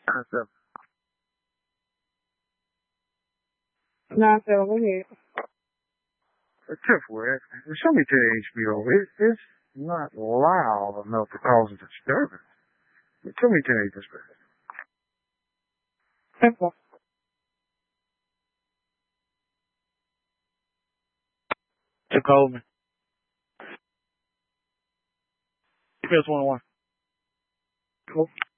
So, 9-7, go ahead. tip with show me to HBO. It's not loud enough to cause a disturbance. Show me to HBO. Simple. To Coleman. PS 101. Cool.